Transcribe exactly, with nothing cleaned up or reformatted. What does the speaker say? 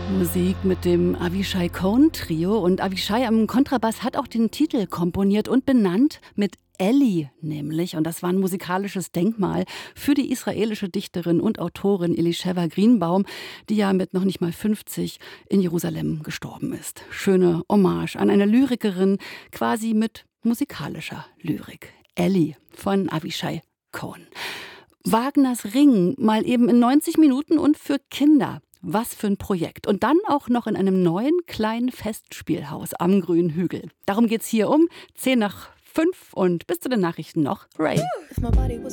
Musik mit dem Avishai Cohen Trio. Und Avishai am Kontrabass hat auch den Titel komponiert und benannt mit Elli nämlich. Und das war ein musikalisches Denkmal für die israelische Dichterin und Autorin Elisheva Greenbaum, die ja mit noch nicht mal fünfzig in Jerusalem gestorben ist. Schöne Hommage an eine Lyrikerin, quasi mit musikalischer Lyrik. Elli von Avishai Cohen. Wagners Ring, mal eben in neunzig Minuten und für Kinder. Was für ein Projekt. Und dann auch noch in einem neuen kleinen Festspielhaus am Grünen Hügel. Darum geht's hier um zehn nach fünf und bis zu den Nachrichten noch Ray.